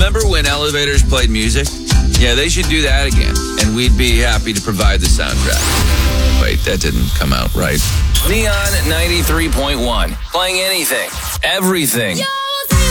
Remember when elevators played music? Yeah, they should do that again, and we'd be happy to provide the soundtrack. Wait, that didn't come out right. Neon 93.1. Playing anything, everything.